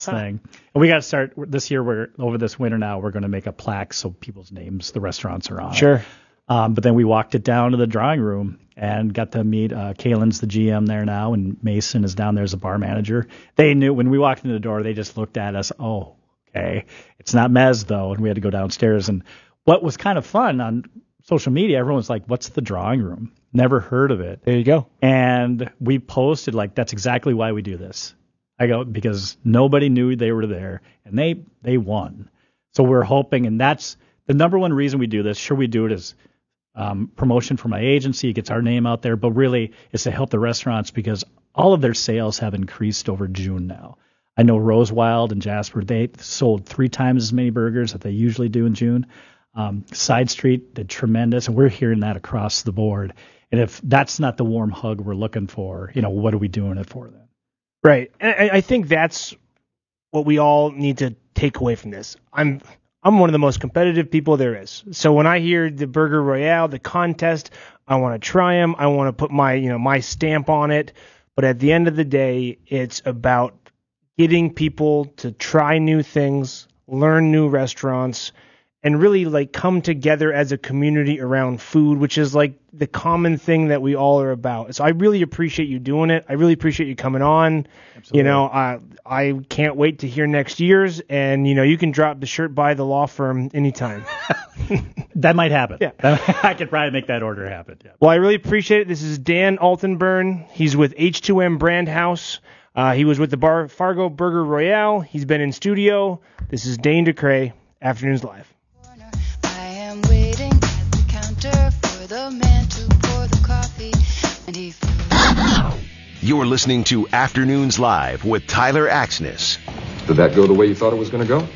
thing. And we got to start this year. Over this winter now, we're going to make a plaque so people's names, the restaurants are on. Sure. But then we walked it down to the drawing room and got to meet Kalen's the GM there now, and Mason is down there as a bar manager. They knew when we walked into the door, they just looked at us. Oh, okay. It's not Mez though, and we had to go downstairs. And what was kind of fun on social media, everyone was like, "What's the drawing room?" Never heard of it. There you go. And we posted like, "That's exactly why we do this." I go, because nobody knew they were there, and they won. So we're hoping, and that's the number one reason we do this. Sure, we do it as promotion for my agency. It gets our name out there, but really it's to help the restaurants because all of their sales have increased over June now. I know Rosewild and Jasper, they sold 3 times as many burgers that they usually do in June. Side Street did tremendous, and we're hearing that across the board. And if that's not the warm hug we're looking for, what are we doing it for then? Right. And I think that's what we all need to take away from this. I'm one of the most competitive people there is. So when I hear the Burger Royale, the contest, I want to try them. I want to put my stamp on it. But at the end of the day, it's about getting people to try new things, learn new restaurants, and really come together as a community around food, which is the common thing that we all are about. So I really appreciate you doing it. I really appreciate you coming on. Absolutely. I can't wait to hear next year's, and you can drop the shirt by the law firm anytime. That might happen. Yeah. I could probably make that order happen. Yeah. Well, I really appreciate it. This is Dan Altenburn. He's with H2M Brand House. He was with the Fargo Burger Royale. He's been in studio. This is Dane DeCray, Afternoons Live. Waiting at the counter for the man to pour the coffee, and he You're listening to Afternoons Live with Tyler Axness. Did that go the way you thought it was going to go?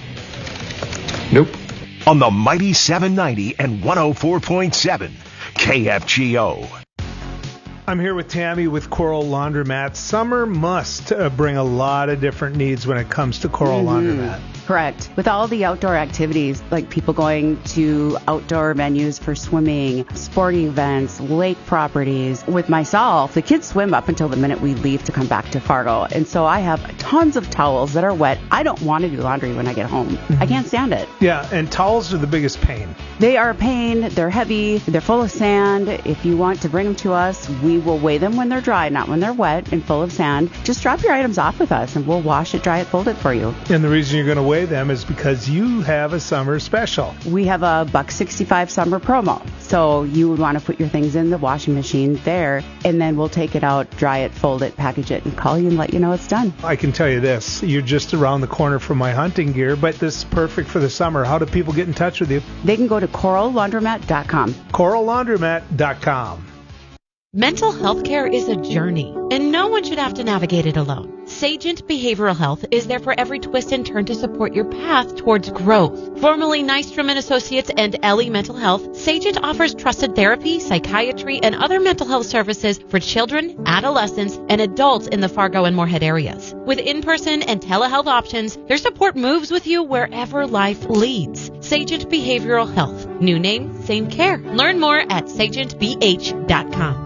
Nope. On the mighty 790 and 104.7 KFGO. I'm here with Tammy with Coral Laundromat. Summer must bring a lot of different needs when it comes to Coral Laundromat. Correct. With all the outdoor activities, like people going to outdoor venues for swimming, sporting events, lake properties. With myself, the kids swim up until the minute we leave to come back to Fargo. And so I have tons of towels that are wet. I don't want to do laundry when I get home. I can't stand it. Yeah, and towels are the biggest pain. They are a pain. They're heavy. They're full of sand. If you want to bring them to us, we will weigh them when they're dry, not when they're wet and full of sand. Just drop your items off with us, and we'll wash it, dry it, fold it for you. And the reason you're going to weigh them is because you have a summer special. We have a $1.65 summer promo. So you would want to put your things in the washing machine there, and then we'll take it out, dry it, fold it, package it, and call you and let you know it's done. I can tell you this. You're just around the corner from my hunting gear, but this is perfect for the summer. How do people get in touch with you? They can go to corallaundromat.com. corallaundromat.com. Mental health care is a journey, and no one should have to navigate it alone. Sagent Behavioral Health is there for every twist and turn to support your path towards growth. Formerly Nystrom & Associates and Ellie Mental Health, Sagent offers trusted therapy, psychiatry, and other mental health services for children, adolescents, and adults in the Fargo and Moorhead areas. With in-person and telehealth options, their support moves with you wherever life leads. Sagent Behavioral Health. New name, same care. Learn more at sagentbh.com.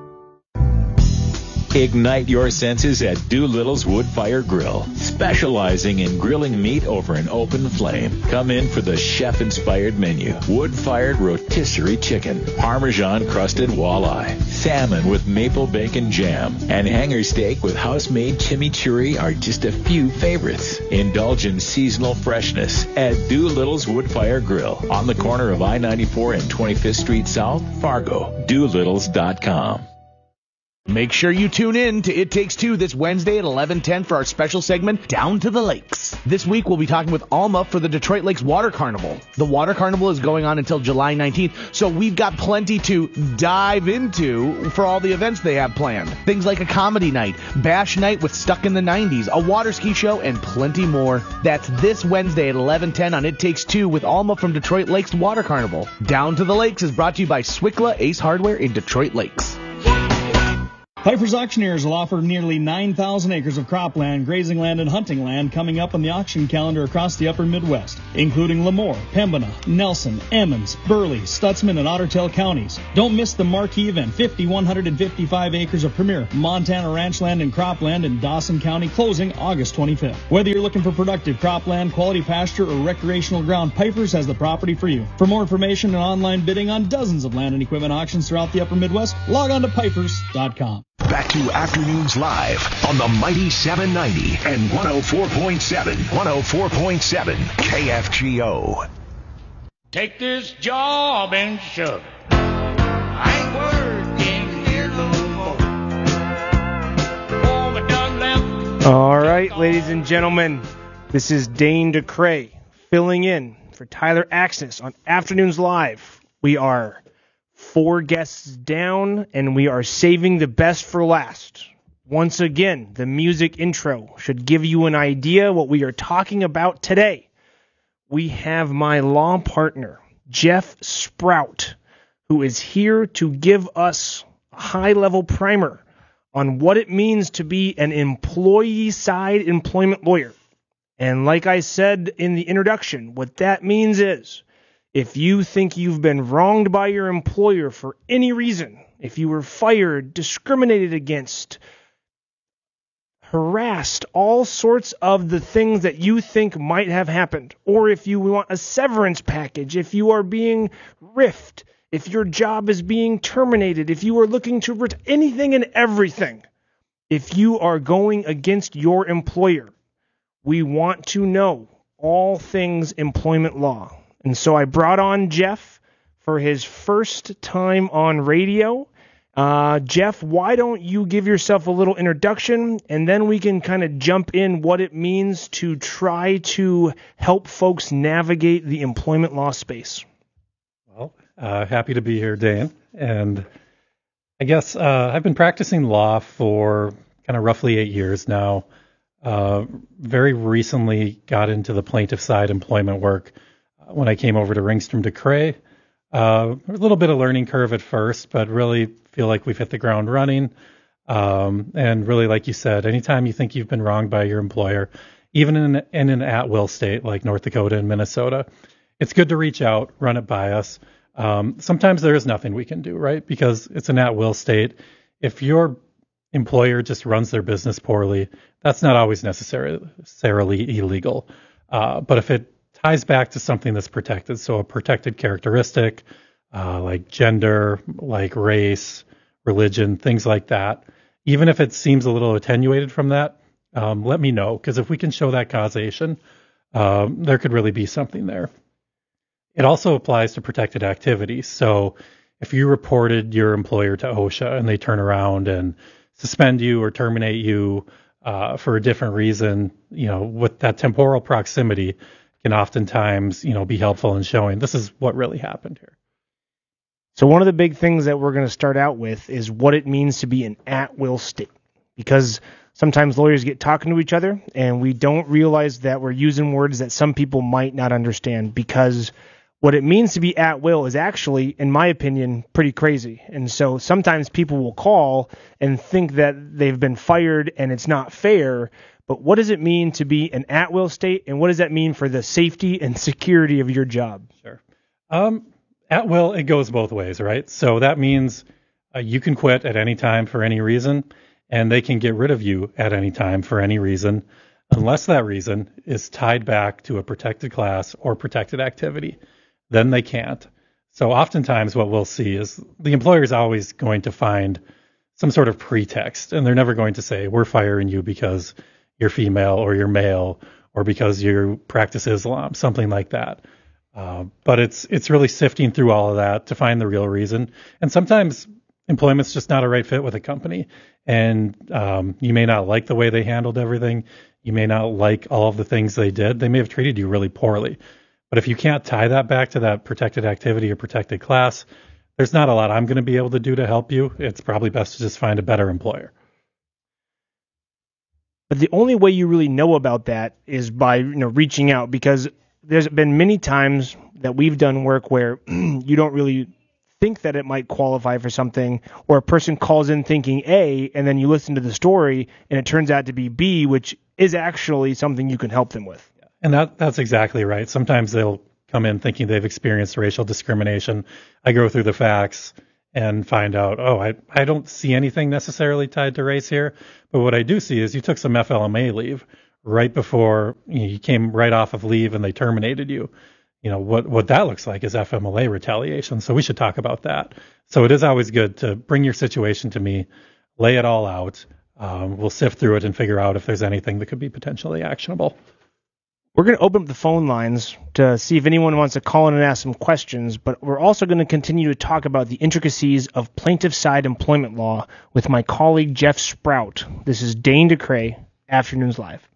Ignite your senses at Doolittle's Wood Fire Grill, specializing in grilling meat over an open flame. Come in for the chef-inspired menu. Wood-fired rotisserie chicken, Parmesan-crusted walleye, salmon with maple bacon jam, and hanger steak with house-made chimichurri are just a few favorites. Indulge in seasonal freshness at Doolittle's Wood Fire Grill on the corner of I-94 and 25th Street South, Fargo. Doolittles.com. Make sure you tune in to It Takes Two this Wednesday at 11:10 for our special segment, Down to the Lakes. This week, we'll be talking with Alma for the Detroit Lakes Water Carnival. The Water Carnival is going on until July 19th, so we've got plenty to dive into for all the events they have planned. Things like a comedy night, bash night with Stuck in the 90s, a water ski show, and plenty more. That's this Wednesday at 11:10 on It Takes Two with Alma from Detroit Lakes Water Carnival. Down to the Lakes is brought to you by Swickla Ace Hardware in Detroit Lakes. Piper's Auctioneers will offer nearly 9,000 acres of cropland, grazing land, and hunting land coming up on the auction calendar across the upper Midwest, including Lemoore, Pembina, Nelson, Emmons, Burley, Stutzman, and Otter Tail counties. Don't miss the marquee event, 5,155 acres of premier Montana ranch land and cropland in Dawson County, closing August 25th. Whether you're looking for productive cropland, quality pasture, or recreational ground, Piper's has the property for you. For more information and online bidding on dozens of land and equipment auctions throughout the upper Midwest, log on to pipers.com. Back to Afternoons Live on the Mighty 790 and 104.7 KFGO. Take this job and shove it. I ain't working here no more. Oh, my done left. All right, ladies and gentlemen, this is Dane DeCray filling in for Tyler Axness on Afternoons Live. We are 4 guests down, and we are saving the best for last. Once again, the music intro should give you an idea what we are talking about today. We have my law partner, Jeff Sprout, who is here to give us a high-level primer on what it means to be an employee-side employment lawyer. And like I said in the introduction, what that means is, if you think you've been wronged by your employer for any reason, if you were fired, discriminated against, harassed, all sorts of the things that you think might have happened, or if you want a severance package, if you are being riffed, if your job is being terminated, if you are looking to anything and everything, if you are going against your employer, we want to know all things employment law. And so I brought on Jeff for his first time on radio. Jeff, why don't you give yourself a little introduction, and then we can kind of jump in what it means to try to help folks navigate the employment law space. Well, happy to be here, Dan. And I guess I've been practicing law for kind of roughly 8 years now. Very recently got into the plaintiff side employment work when I came over to Ringstrom DeCray. A little bit of learning curve at first, but really feel like we've hit the ground running. And really, like you said, anytime you think you've been wronged by your employer, even in an at-will state like North Dakota and Minnesota, it's good to reach out, run it by us. Sometimes there is nothing we can do, right? Because it's an at-will state. If your employer just runs their business poorly, that's not always necessarily illegal. But if it ties back to something that's protected, so a protected characteristic like gender, like race, religion, things like that, even if it seems a little attenuated from that, let me know, because if we can show that causation, there could really be something there. It also applies to protected activities. So if you reported your employer to OSHA and they turn around and suspend you or terminate you for a different reason, with that temporal proximity can oftentimes, be helpful in showing this is what really happened here. So one of the big things that we're going to start out with is what it means to be an at-will state, because sometimes lawyers get talking to each other and we don't realize that we're using words that some people might not understand, because what it means to be at will is actually, in my opinion, pretty crazy. And so sometimes people will call and think that they've been fired and it's not fair. But what does it mean to be an at-will state, and what does that mean for the safety and security of your job? Sure. At will, it goes both ways, right? So that means you can quit at any time for any reason, and they can get rid of you at any time for any reason, unless that reason is tied back to a protected class or protected activity. Then they can't. So oftentimes what we'll see is the employer is always going to find some sort of pretext, and they're never going to say, we're firing you because you're female or you're male or because you practice Islam, something like that. But it's really sifting through all of that to find the real reason. And sometimes employment's just not a right fit with a company. And you may not like the way they handled everything. You may not like all of the things they did. They may have treated you really poorly. But if you can't tie that back to that protected activity or protected class, there's not a lot I'm going to be able to do to help you. It's probably best to just find a better employer. But the only way you really know about that is by reaching out, because there's been many times that we've done work where you don't really think that it might qualify for something, or a person calls in thinking A, and then you listen to the story, and it turns out to be B, which is actually something you can help them with. And that's exactly right. Sometimes they'll come in thinking they've experienced racial discrimination. I go through the facts and find out, I don't see anything necessarily tied to race here. But what I do see is you took some FLMA leave right before you came right off of leave and they terminated you. What that looks like is FMLA retaliation. So we should talk about that. So it is always good to bring your situation to me, lay it all out. We'll sift through it and figure out if there's anything that could be potentially actionable. We're going to open up the phone lines to see if anyone wants to call in and ask some questions, but we're also going to continue to talk about the intricacies of plaintiff side employment law with my colleague Jeff Sprout. This is Dane DeCray, Afternoons Live.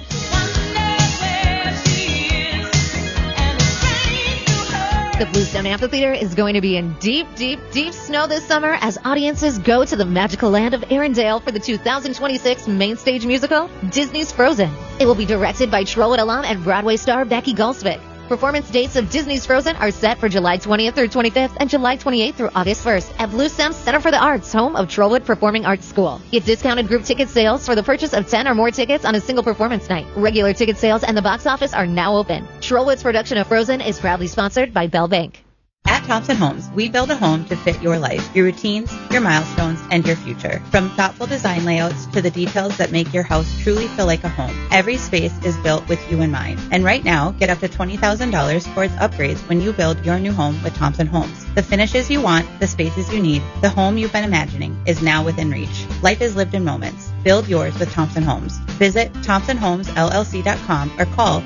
The Bluestone Amphitheater is going to be in deep, deep, deep snow this summer as audiences go to the magical land of Arendelle for the 2026 main stage musical, Disney's Frozen. It will be directed by Trollwood alum and Broadway star Becky Goldsvick. Performance dates of Disney's Frozen are set for July 20th through 25th and July 28th through August 1st at Blue Stem Center for the Arts, home of Trollwood Performing Arts School. Get discounted group ticket sales for the purchase of 10 or more tickets on a single performance night. Regular ticket sales and the box office are now open. Trollwood's production of Frozen is proudly sponsored by Bell Bank. At Thompson Homes, we build a home to fit your life, your routines, your milestones, and your future. From thoughtful design layouts to the details that make your house truly feel like a home, every space is built with you in mind. And right now, get up to $20,000 towards upgrades when you build your new home with Thompson Homes. The finishes you want, the spaces you need, the home you've been imagining is now within reach. Life is lived in moments. Build yours with Thompson Homes. Visit ThompsonHomesLLC.com or call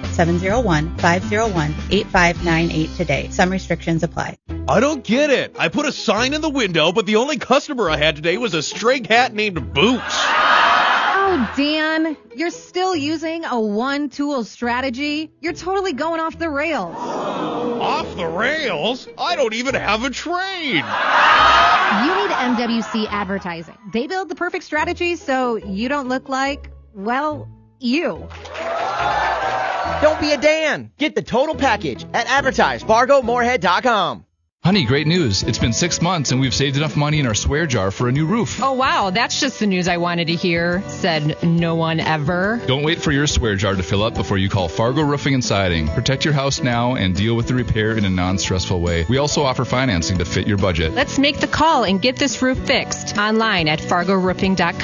701-501-8598 today. Some restrictions apply. I don't get it. I put a sign in the window, but the only customer I had today was a stray cat named Boots. Oh, Dan, you're still using a one-tool strategy? You're totally going off the rails. Off the rails? I don't even have a trade. You need MWC Advertising. They build the perfect strategy so you don't look like, well, you. Don't be a Dan. Get the total package at AdvertiseFargoMoorhead.com. Honey, great news. It's been 6 months and we've saved enough money in our swear jar for a new roof. Oh, wow. That's just the news I wanted to hear, said no one ever. Don't wait for your swear jar to fill up before you call Fargo Roofing and Siding. Protect your house now and deal with the repair in a non-stressful way. We also offer financing to fit your budget. Let's make the call and get this roof fixed online at FargoRoofing.com.